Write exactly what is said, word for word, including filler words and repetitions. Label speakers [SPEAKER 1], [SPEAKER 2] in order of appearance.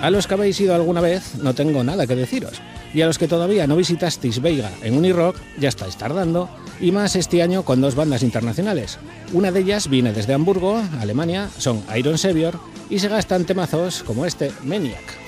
[SPEAKER 1] A los que habéis ido alguna vez no tengo nada que deciros, y a los que todavía no visitasteis Veiga en Unirock ya estáis tardando, y más este año con dos bandas internacionales. Una de ellas viene desde Hamburgo, Alemania, son Iron Savior, y se gastan temazos como este, Maniac.